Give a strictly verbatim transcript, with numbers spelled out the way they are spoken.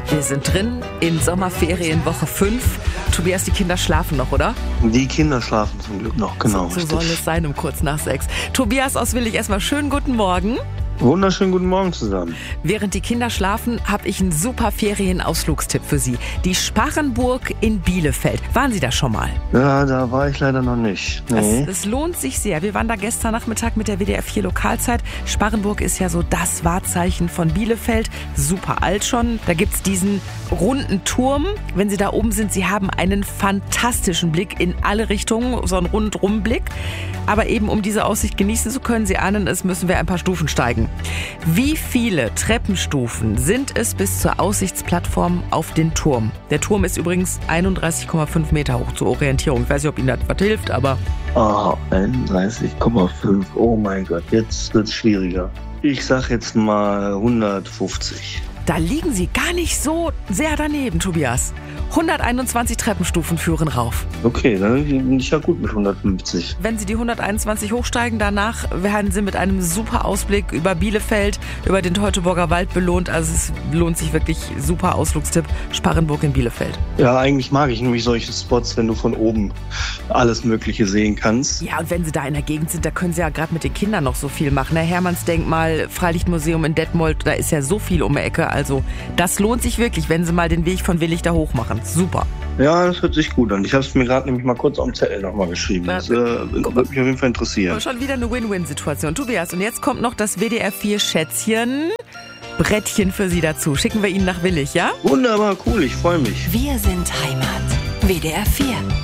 Wir sind drin in Sommerferien Woche fünf. Tobias, die Kinder schlafen noch, oder? Die Kinder schlafen zum Glück noch, genau. So, so soll es sein um kurz nach sechs. Tobias aus Willich, erstmal schönen guten Morgen. Wunderschönen guten Morgen zusammen. Während die Kinder schlafen, habe ich einen super Ferienausflugstipp für Sie. Die Sparrenburg in Bielefeld. Waren Sie da schon mal? Ja, da war ich leider noch nicht. Nee. Es, es lohnt sich sehr. Wir waren da gestern Nachmittag mit der W D R vier Lokalzeit. Sparrenburg ist ja so das Wahrzeichen von Bielefeld. Super alt schon. Da gibt's diesen runden Turm. Wenn Sie da oben sind, Sie haben einen fantastischen Blick in alle Richtungen. So einen Rundumblick. Aber eben um diese Aussicht genießen zu können, Sie ahnen es, müssen wir ein paar Stufen steigen. Wie viele Treppenstufen sind es bis zur Aussichtsplattform auf den Turm? Der Turm ist übrigens einunddreißig Komma fünf Meter hoch zur Orientierung. Ich weiß nicht, ob Ihnen das was hilft, aber... Oh, einunddreißig Komma fünf. Oh mein Gott, jetzt wird's schwieriger. Ich sag jetzt mal hundertfünfzig. Da liegen Sie gar nicht so sehr daneben, Tobias. hunderteinundzwanzig Treppenstufen führen rauf. Okay, dann bin ich ja gut mit hundertfünfzig. Wenn Sie die hunderteinundzwanzig hochsteigen, danach werden Sie mit einem super Ausblick über Bielefeld, über den Teutoburger Wald belohnt. Also es lohnt sich wirklich, super Ausflugstipp, Sparrenburg in Bielefeld. Ja, eigentlich mag ich nämlich solche Spots, wenn du von oben alles Mögliche sehen kannst. Ja, und wenn Sie da in der Gegend sind, da können Sie ja gerade mit den Kindern noch so viel machen. Hermannsdenkmal, Freilichtmuseum in Detmold, da ist ja so viel um die Ecke. Also das lohnt sich wirklich, wenn Sie mal den Weg von Willich da hoch machen. Super. Ja, das hört sich gut an. Ich habe es mir gerade nämlich mal kurz auf dem Zettel nochmal geschrieben. Das äh, würde mich auf jeden Fall interessieren. Schon wieder eine Win-Win-Situation. Tobias, und jetzt kommt noch das W D R vier Schätzchen. Brettchen für Sie dazu. Schicken wir Ihnen nach Willich, ja? Wunderbar, cool. Ich freue mich. Wir sind Heimat. W D R vier.